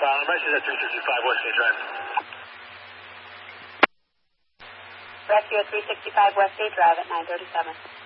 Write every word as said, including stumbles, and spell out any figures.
Uh, message at three sixty-five West State Drive. Rescue at three sixty-five West State Drive at nine thirty-seven.